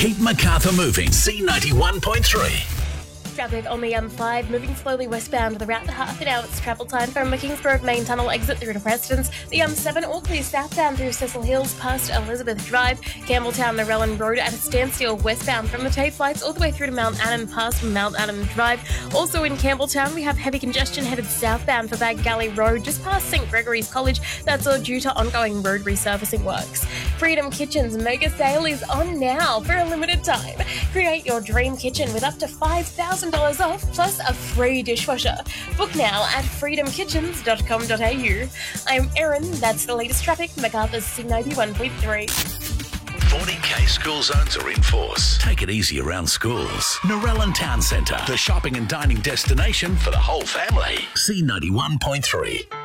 Keep Macarthur moving. C91.3. Traffic on the M5 moving slowly westbound. Around half an hour's travel time from Kingsgrove Main Tunnel exit through to Prestons. The M7 all clear southbound through Cecil Hills past Elizabeth Drive. Campbelltown Narellan Road at a standstill westbound from the Tate Flights all the way through to Mount Adam past Mount Adam Drive. Also in Campbelltown we have heavy congestion headed southbound for Bag Galley Road just past St Gregory's College. That's all due to ongoing road resurfacing works. Freedom Kitchen's mega sale is on now for a limited time. Create your dream kitchen with up to $5,000 off plus a free dishwasher. Book now at freedomkitchens.com.au. I'm Erin, that's the latest traffic, Macarthur's C91.3. 40k school zones are in force. Take it easy around schools. Narellan Town Centre, the shopping and dining destination for the whole family. C91.3.